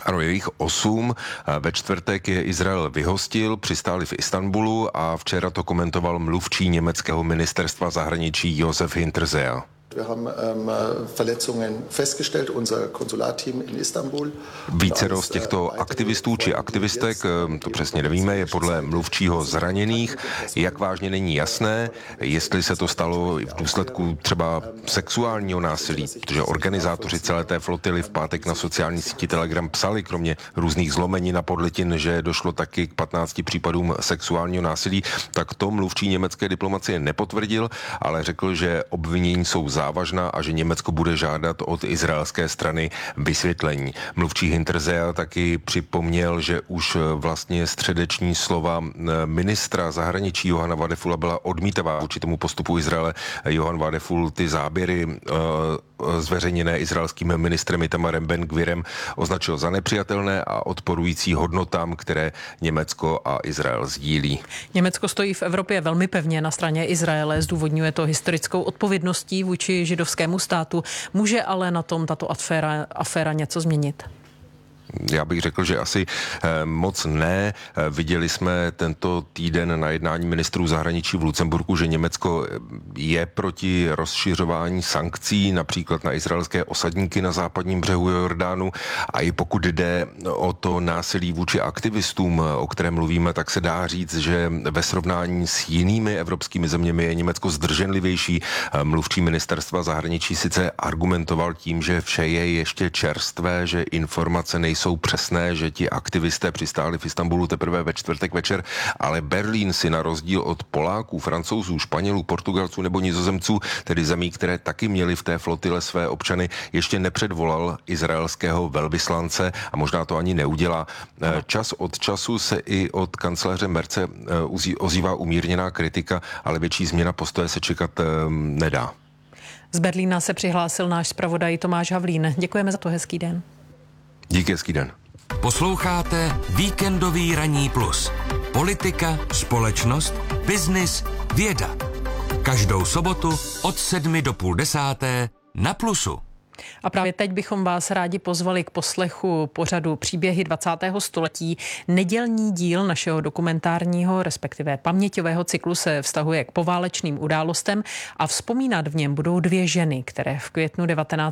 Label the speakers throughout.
Speaker 1: Ano, je jich 8. Ve čtvrtek je Izrael vyhostil, přistáli v Istanbulu a včera to komentoval mluvčí německého ministerstva zahraničí Josef Hinterseer. Vícero z těchto aktivistů či aktivistek, to přesně nevíme, je podle mluvčího zraněných. Jak vážně není jasné, jestli se to stalo v důsledku třeba sexuálního násilí, protože organizátoři celé té flotily v pátek na sociální síti Telegram psali, kromě různých zlomenin a podlitin, že došlo taky k 15 případům sexuálního násilí, tak to mluvčí německé diplomacie nepotvrdil, ale řekl, že obvinění jsou závažná a že Německo bude žádat od izraelské strany vysvětlení. Mluvčí Hinterseer taky připomněl, že už vlastně středeční slova ministra zahraničí Johana Wadefulla byla odmítavá vůči tomu postupu Izraele. Johan Wadefull ty záběry zveřejněné izraelským ministrem Itamarem Ben-Gvirem označil za nepřijatelné a odporující hodnotám, které Německo a Izrael sdílí.
Speaker 2: Německo stojí v Evropě velmi pevně na straně Izraele, zdůvodňuje to historickou odpovědností vůči židovskému státu. Může ale na tom tato aféra něco změnit?
Speaker 1: Já bych řekl, že asi moc ne. Viděli jsme tento týden na jednání ministrů zahraničí v Lucemburku, že Německo je proti rozšiřování sankcí, například na izraelské osadníky na západním břehu Jordánu. A i pokud jde o to násilí vůči aktivistům, o kterém mluvíme, tak se dá říct, že ve srovnání s jinými evropskými zeměmi je Německo zdrženlivější. Mluvčí ministerstva zahraničí sice argumentoval tím, že vše je ještě čerstvé, že informace nejsou přesné, že ti aktivisté přistáli v Istanbulu teprve ve čtvrtek večer, ale Berlín si na rozdíl od Poláků, Francouzů, Španělů, Portugalců nebo Nizozemců, tedy zemí, které taky měly v té flotile své občany, ještě nepředvolal izraelského velvyslance a možná to ani neudělá. Čas od času se i od kancléře Merce ozývá umírněná kritika, ale větší změna postoje se čekat nedá.
Speaker 2: Z Berlína se přihlásil náš zpravodaj Tomáš Havlín. Děkujeme za to, hezký den.
Speaker 1: Díky, hezký den.
Speaker 3: Posloucháte Víkendový ranní plus. Politika, společnost, biznis, věda. Každou sobotu od 7 do půl 10 na Plusu.
Speaker 2: A právě teď bychom vás rádi pozvali k poslechu pořadu Příběhy 20. století. Nedělní díl našeho dokumentárního, respektive paměťového cyklu se vztahuje k poválečným událostem a vzpomínat v něm budou 2 ženy, které v květnu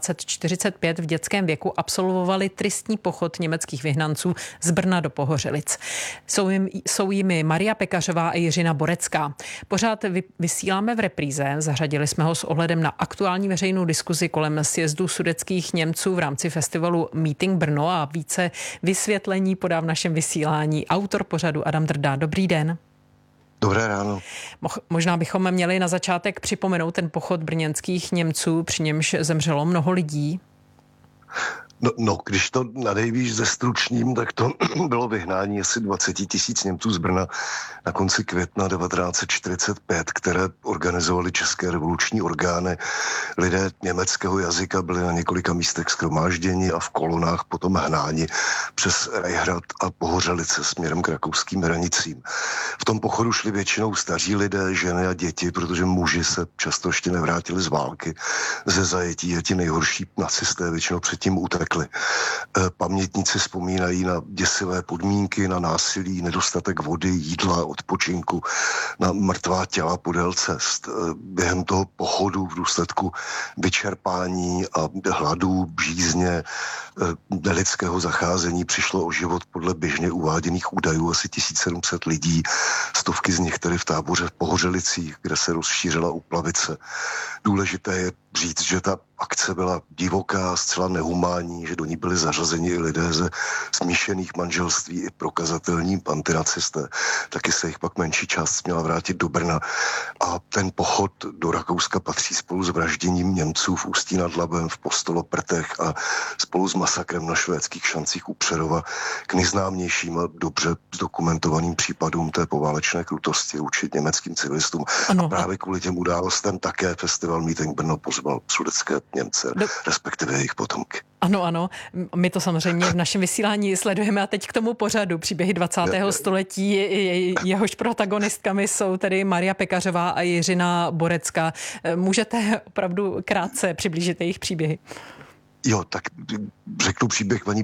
Speaker 2: 1945 v dětském věku absolvovaly tristní pochod německých vyhnanců z Brna do Pohořelic. Jsou jimi Maria Pekařová a Jiřina Borecká. Pořád vysíláme v repríze, zařadili jsme ho s ohledem na aktuální veřejnou diskuzi kolem sjezdu sudetských Němců v rámci festivalu Meeting Brno a více vysvětlení podá v našem vysílání autor pořadu Adam Drda. Dobrý den.
Speaker 4: Dobré ráno.
Speaker 2: Možná bychom měli na začátek připomenout ten pochod brněnských Němců, při němž zemřelo mnoho lidí.
Speaker 4: No, když to nadejvíš ze stručním, tak to bylo vyhnání asi 20 000 Němců z Brna na konci května 1945, které organizovaly české revoluční orgány. Lidé německého jazyka byli na několika místech shromážděni a v kolonách potom hnáni přes Rejhrad a Pohořelice směrem k rakouským hranicím. V tom pochodu šli většinou staří lidé, ženy a děti, protože muži se často ještě nevrátili z války, ze zajetí a ti nejhorší nacisté většinou předtím utekli. Pamětníci vzpomínají na děsivé podmínky, na násilí, nedostatek vody, jídla, odpočinku, na mrtvá těla podél cest. Během toho pochodu v důsledku vyčerpání a hladu, žízně, nelidského zacházení přišlo o život podle běžně uváděných údajů asi 1700 lidí, stovky z nich tedy v táboře v Pohořelicích, kde se rozšířila úplavice. Důležité je říct, že ta akce byla divoká, zcela nehumánní, že do ní byli zařazeni i lidé ze smíšených manželství i prokazatelní antinacisté. Taky se jich pak menší část měla vrátit do Brna. A ten pochod do Rakouska patří spolu s vražděním Němců v Ústí nad Labem, v Postoloprtech a spolu s masakrem na švédských Šancích u Přerova k nejznámějším a dobře zdokumentovaným případům té poválečné krutosti vůči německým civilistům.
Speaker 2: Ano.
Speaker 4: A právě kvůli těm událostem také festival Meeting Brno pozval sudetské Němce, respektive jejich potomky.
Speaker 2: Ano, my to samozřejmě v našem vysílání sledujeme a teď k tomu pořadu Příběhy 20. století, jehož protagonistkami jsou tedy Maria Pekařová a Jiřina Borecká. Můžete opravdu krátce přiblížit jejich příběhy?
Speaker 4: Jo, tak řeknu příběh paní